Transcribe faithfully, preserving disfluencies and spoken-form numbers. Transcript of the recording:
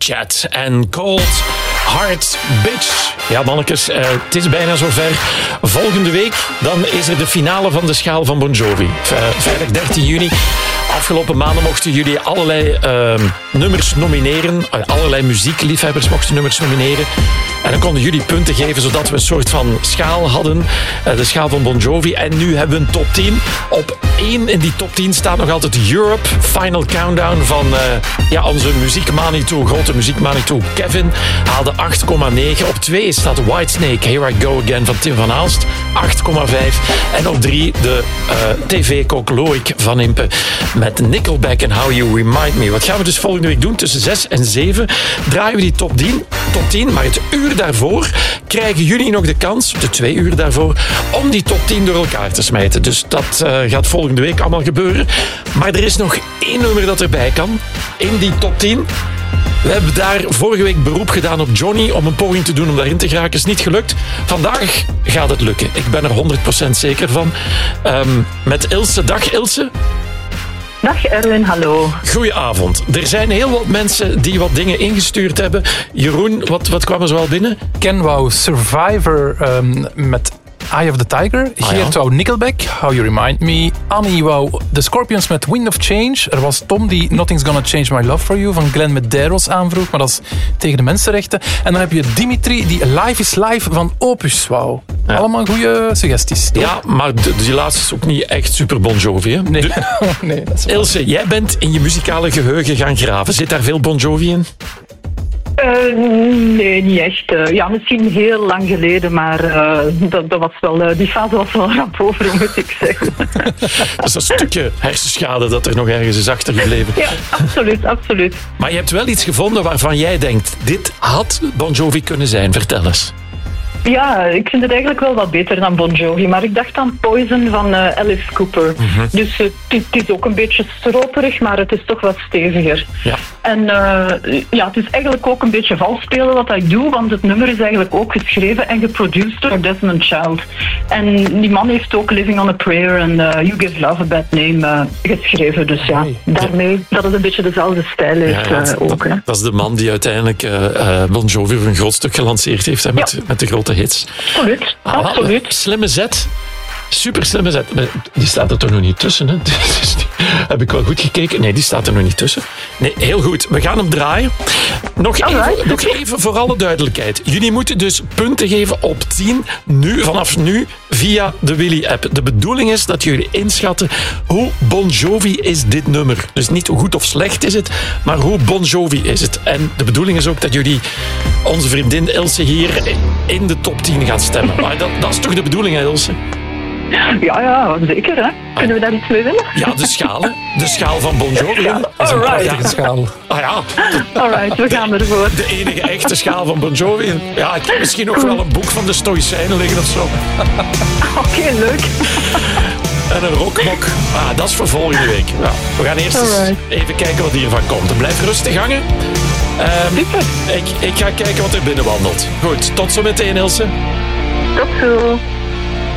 Chat en Cold Hard Bitch. Ja, mannetjes, uh, het is bijna zover. Volgende week dan is er de finale van de schaal van Bon Jovi. V- vrijdag dertien juni. Afgelopen maanden mochten jullie allerlei uh, nummers nomineren. Uh, allerlei muziekliefhebbers mochten nummers nomineren. En dan konden jullie punten geven, zodat we een soort van schaal hadden. Uh, de schaal van Bon Jovi. En nu hebben we een top tien. Op één in die top tien staat nog altijd Europe Final Countdown van uh, ja, onze muziekmanito, grote muziekmanito Kevin. Haalde acht komma negen. Op twee staat Whitesnake, Here I Go Again van Tim van Aalst. acht komma vijf. En op drie de uh, tv-kok Loïc van Impe met Nickelback en How You Remind Me. Wat gaan we dus volgende week doen? Tussen zes en zeven draaien we die top tien. Top tien, maar het uur daarvoor krijgen jullie nog de kans, de twee uur daarvoor, om die top tien door elkaar te smijten. Dus dat uh, gaat volgende week allemaal gebeuren. Maar er is nog één nummer dat erbij kan in die top tien. We hebben daar vorige week beroep gedaan op Johnny om een poging te doen om daarin te geraken. Is niet gelukt. Vandaag gaat het lukken. Ik ben er honderd procent zeker van. Um, met Ilse. Dag Ilse. Dag Erwin, hallo. Goedenavond. Er zijn heel wat mensen die wat dingen ingestuurd hebben. Jeroen, wat, wat kwam er zoal binnen? Ken wou Survivor um, met Eye of the Tiger. Ah, Geert ja. wou Nickelback, How You Remind Me. Annie wou The Scorpions met Wind of Change. Er was Tom die Nothing's Gonna Change My Love For You van Glenn Medeiros aanvroeg, maar dat is tegen de mensenrechten. En dan heb je Dimitri die Life is Life van Opus wou. Ja. Allemaal goede suggesties. Toch? Ja, maar de, die laatste is ook niet echt super Bon Jovi. Hè? Nee. De, nee, dat is waar. Ilse, jij bent in je muzikale geheugen gaan graven. Zit daar veel Bon Jovi in? Uh, nee, niet echt. Uh, ja, misschien heel lang geleden, maar uh, dat, dat was wel, uh, die fase was wel ramp over, moet ik zeggen. Dat is een stukje hersenschade dat er nog ergens is achtergebleven. Ja, absoluut, absoluut. Maar je hebt wel iets gevonden waarvan jij denkt, dit had Bon Jovi kunnen zijn. Vertel eens. Ja, ik vind het eigenlijk wel wat beter dan Bon Jovi, maar ik dacht aan Poison van uh, Alice Cooper. Mm-hmm. Dus uh, het, het is ook een beetje stroperig, maar het is toch wat steviger. Ja. En uh, ja, het is eigenlijk ook een beetje vals spelen wat ik doe, want het nummer is eigenlijk ook geschreven en geproduceerd door Desmond Child. En die man heeft ook Living on a Prayer en uh, You Give Love a Bad Name uh, geschreven. Dus ja, nee. daarmee dat het een beetje dezelfde stijl heeft ja, ja, uh, ook. Dat, hè. dat is de man die uiteindelijk uh, uh, Bon Jovi voor een groot stuk gelanceerd heeft hè, met, ja. met de grote hits. Absoluut, ah, absoluut. Slimme zet. Super slimme zet. Die staat er toch nog niet tussen, hè? Heb ik wel goed gekeken? Nee, die staat er nog niet tussen. Nee, heel goed. We gaan hem draaien. Nog even, nog even voor alle duidelijkheid. Jullie moeten dus punten geven op tien, nu, vanaf nu, via de Willy-app. De bedoeling is dat jullie inschatten hoe Bon Jovi is dit nummer. Dus niet hoe goed of slecht is het, maar hoe Bon Jovi is het. En de bedoeling is ook dat jullie onze vriendin Ilse hier in de top tien gaan stemmen. Maar dat, dat is toch de bedoeling, hè, Ilse? Ja, ja, zeker. Hè. Kunnen we daar iets mee willen? Ja, de schaal. Hè. De schaal van Bon Jovi. Ja, dat is een prachtige schaal. Ah ja. Alright, we gaan ervoor. De enige echte schaal van Bon Jovi. Ja, ik heb misschien nog wel een boek van de Stoïcijnen liggen of zo. Oké, okay, leuk. En een rockmok. Ah, dat is voor volgende week. Ja, we gaan eerst eens even kijken wat hiervan komt. Blijf rustig hangen. Um, ik, ik ga kijken wat er binnen wandelt. Goed, tot zo meteen, Ilse. Tot zo.